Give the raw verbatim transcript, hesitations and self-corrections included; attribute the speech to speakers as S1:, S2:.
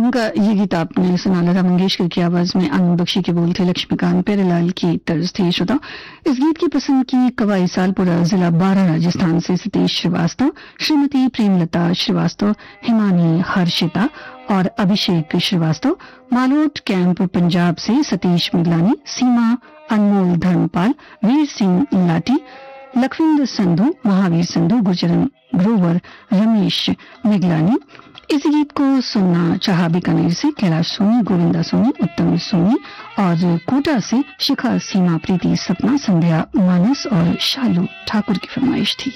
S1: Film का ये गीत आपने सुना, लता मंगेशकर की आवाज में, आनंद बख्शी के बोल थे, लक्ष्मीकांत प्यारेलाल की तर्ज थी। श्रोता, इस गीत की पसंद की कवाई सालपुरा, जिला बारा, राजस्थान से सतीश श्रीवास्तव, श्रीमती प्रेमलता श्रीवास्तव, हिमानी हर्षिता और अभिषेक श्रीवास्तव, मालोट कैंप पंजाब से सतीश मिगलानी, सीमा, अनमोल धर्मपाल, वीर सिंह लाटी, लखविंद्र संधू, महावीर संधू, गुरचरण ग्रोवर, रमेश मिगलानी। इस गीत को सुनना चाहा बीकानेर से कैलाश सोनी, गोविंदा सोनी, उत्तम सोनी और कोटा से शिखा, सीमा, प्रीति, सपना, संध्या, मानस और शालू ठाकुर की फरमाइश थी।